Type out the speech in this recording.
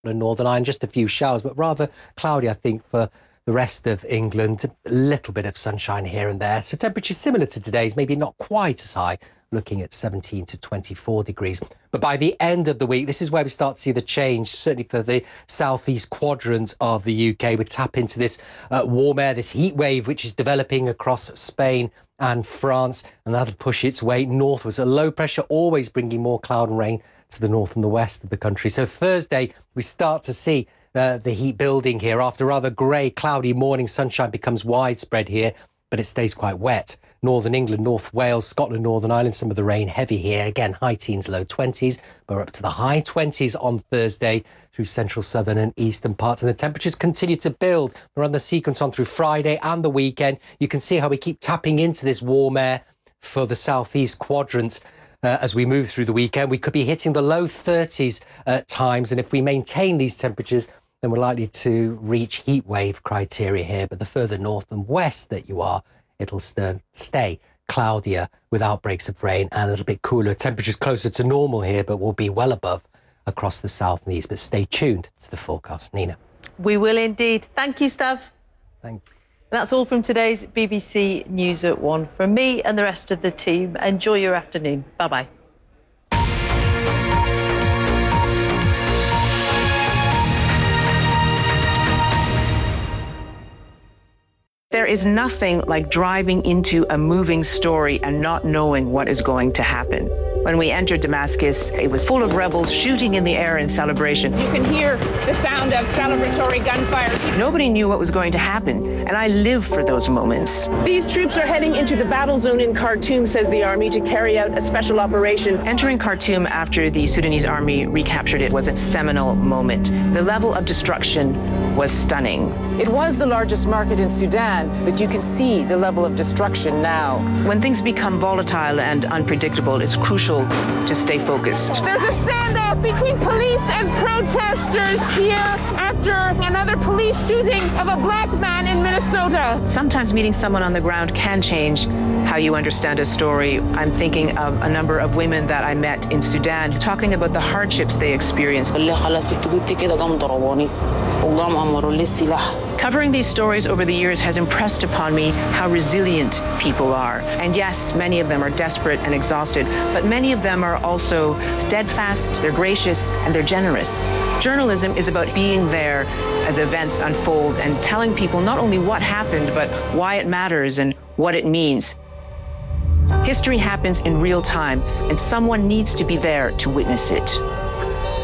Northern Ireland, just a few showers, but rather cloudy, I think, for the rest of England. A little bit of sunshine here and there. So temperatures similar to today's, maybe not quite as high, looking at 17 to 24 degrees. But by the end of the week, this is where we start to see the change, certainly for the southeast quadrant of the UK. We tap into this warm air, this heat wave, which is developing across Spain and France, and that'll push its way northwards. A low pressure always bringing more cloud and rain to the north and the west of the country. So Thursday, we start to see the heat building here. After a rather grey, cloudy morning, sunshine becomes widespread here, but it stays quite wet. Northern England, North Wales, Scotland, Northern Ireland, some of the rain heavy here. Again, high teens, low 20s, but we're up to the high 20s on Thursday through central, southern and eastern parts. And the temperatures continue to build. We're on the sequence on through Friday and the weekend. You can see how we keep tapping into this warm air for the southeast quadrant. As we move through the weekend, we could be hitting the low 30s at times. And if we maintain these temperatures, then we're likely to reach heat wave criteria here. But the further north and west that you are, it'll stay cloudier with outbreaks of rain and a little bit cooler. Temperatures closer to normal here, but will be well above across the south and east. But stay tuned to the forecast. Nina. We will indeed. Thank you, Stav. Thank you. That's all from today's BBC News at 1. From me and the rest of the team, enjoy your afternoon. Bye-bye. There is nothing like driving into a moving story and not knowing what is going to happen. When we entered Damascus, it was full of rebels shooting in the air in celebration. You can hear the sound of celebratory gunfire. Nobody knew what was going to happen, and I live for those moments. These troops are heading into the battle zone in Khartoum, says the army, to carry out a special operation. Entering Khartoum after the Sudanese army recaptured it was a seminal moment. The level of destruction was stunning. It was the largest market in Sudan, but you can see the level of destruction now. When things become volatile and unpredictable, it's crucial to stay focused. There's a standoff between police and protesters here after another police shooting of a black man in Minnesota. Sometimes meeting someone on the ground can change how you understand a story. I'm thinking of a number of women that I met in Sudan talking about the hardships they experienced. Covering these stories over the years has impressed upon me how resilient people are. And yes, many of them are desperate and exhausted, but many of them are also steadfast, they're gracious, and they're generous. Journalism is about being there as events unfold and telling people not only what happened, but why it matters and what it means. History happens in real time, and someone needs to be there to witness it.